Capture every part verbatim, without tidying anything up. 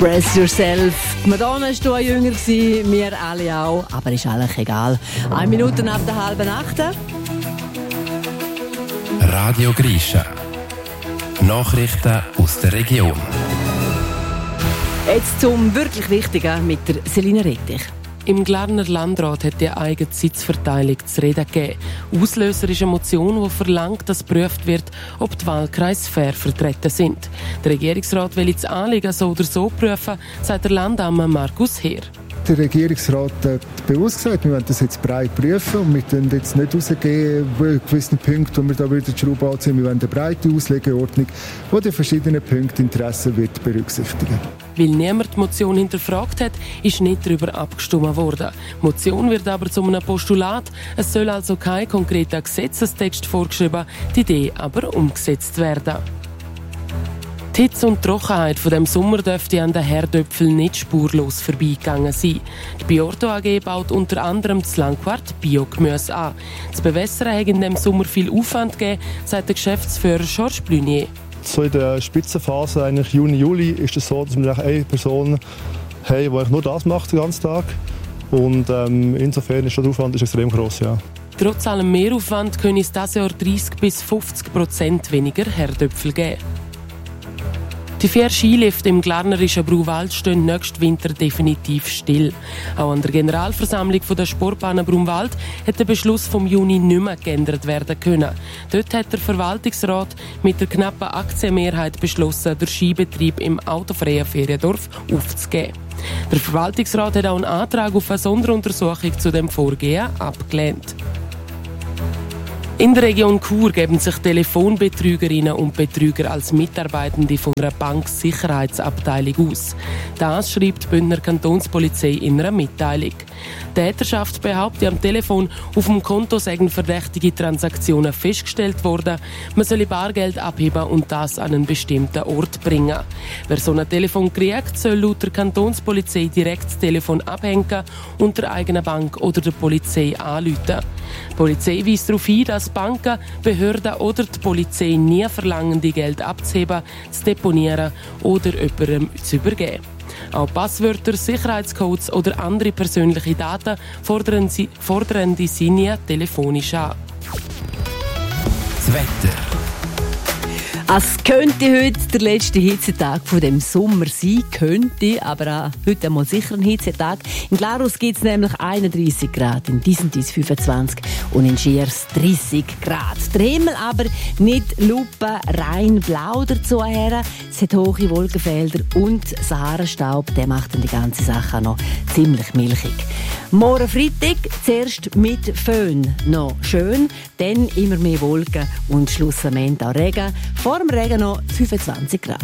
Express Yourself. Die Madonna war du jünger, wir alle auch, aber ist eigentlich egal. Eine Minute nach der halben Acht. Radio Grisha. Nachrichten aus der Region. Jetzt zum wirklich Wichtigen mit der Selina Rettich. Im Glarner Landrat hat die eigene Sitzverteilung zu reden gegeben. Auslöser ist eine Motion, die verlangt, dass geprüft wird, ob die Wahlkreise fair vertreten sind. Der Regierungsrat will das Anliegen so oder so prüfen, sagt der Landamme Markus Heer. Der Regierungsrat hat bewusst gesagt, wir wollen das jetzt breit prüfen und wir können jetzt nicht rausgehen bei gewissen Punkten, wo wir da wieder die Schraube anziehen. Wir wollen eine breite Auslegeordnung, die die verschiedenen Punkte Interessen wird berücksichtigen. Weil niemand die Motion hinterfragt hat, ist nicht darüber abgestimmt worden. Die Motion wird aber zu einem Postulat. Es soll also kein konkreter Gesetzestext vorgeschrieben, die Idee aber umgesetzt werden. Die Hitze und die Trockenheit von dem Sommer dürfte an den Herdöpfeln nicht spurlos vorbeigegangen sein. Die Biorto A G baut unter anderem das Langquart Biogemüse an. Das Bewässern hat in diesem Sommer viel Aufwand gegeben, sagt der Geschäftsführer Georges Blunier. So in der Spitzenphase, eigentlich Juni, Juli, ist es so, dass wir eine Person haben, die nur das macht den ganzen Tag. Und ähm, insofern ist der Aufwand ist extrem gross, ja. Trotz allem Mehraufwand können es dieses Jahr dreißig bis fünfzig Prozent weniger Herdöpfel geben. Die vier Skilifte im Glarnerischen Bruwald stehen nächsten Winter definitiv still. Auch an der Generalversammlung der Sportbahn Brunwald hat der Beschluss vom Juni nicht mehr geändert werden können. Dort hat der Verwaltungsrat mit der knappen Aktienmehrheit beschlossen, den Skibetrieb im autofreien Feriendorf aufzugeben. Der Verwaltungsrat hat auch einen Antrag auf eine Sonderuntersuchung zu dem Vorgehen abgelehnt. In der Region Chur geben sich Telefonbetrügerinnen und Betrüger als Mitarbeitende von einer Banksicherheitsabteilung aus. Das schreibt die Bündner Kantonspolizei in einer Mitteilung. Die Täterschaft behauptet am Telefon, auf dem Konto seien verdächtige Transaktionen festgestellt worden. Man solle Bargeld abheben und das an einen bestimmten Ort bringen. Wer so ein Telefon kriegt, soll laut der Kantonspolizei direkt das Telefon abhängen und der eigenen Bank oder der Polizei anrufen. Die Polizei weist darauf hin, dass Banken, Behörden oder die Polizei nie verlangen, die Geld abzuheben, zu deponieren oder jemandem zu übergeben. Auch Passwörter, Sicherheitscodes oder andere persönliche Daten fordern, sie, fordern die sie nie telefonisch an. Das Wetter. Es könnte heute der letzte Hitzetag von dem Sommer sein, könnte, aber auch heute einmal sicher ein Hitzetag. In Glarus gibt es nämlich einunddreissig Grad, in Disentis fünfundzwanzig und in Schiers dreißig Grad. Der Himmel aber nicht lupen, rein blau dazu her. Es hat hohe Wolkenfelder und Sahara-Staub, der macht dann die ganze Sache auch noch ziemlich milchig. Morgen Freitag zuerst mit Föhn noch schön, dann immer mehr Wolken und schlussendlich auch Regen. Vor dem Regen noch fünfundzwanzig Grad.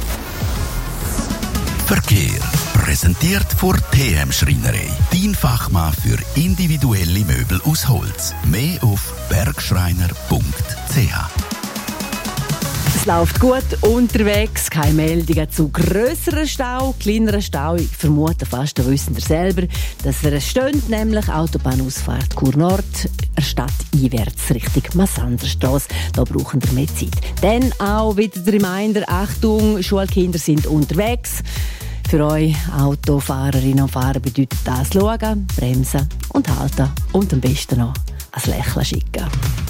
Verkehr. Präsentiert vor T M Schreinerei. Dein Fachmann für individuelle Möbel aus Holz. Mehr auf bergschreiner punkt c h. Es läuft gut unterwegs, keine Meldungen zu grösseren Stau, kleineren Stau. Ich vermute fast, da wissen ihr selber, dass er steht, nämlich Autobahnausfahrt Chur Nord, der Stadt einwärts Richtung Massanderstrasse. Da brauchen wir mehr Zeit. Dann auch wieder der Reminder, Achtung, Schulkinder sind unterwegs. Für euch Autofahrerinnen und Fahrer bedeutet das schauen, bremsen und halten und am besten noch ein Lächeln schicken.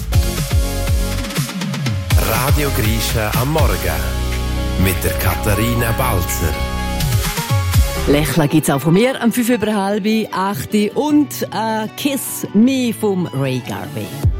Radio Grisha am Morgen mit der Katharina Balzer. Lächeln gibt es auch von mir am fünf über halb acht und äh, Kiss Me vom Ray Garvey.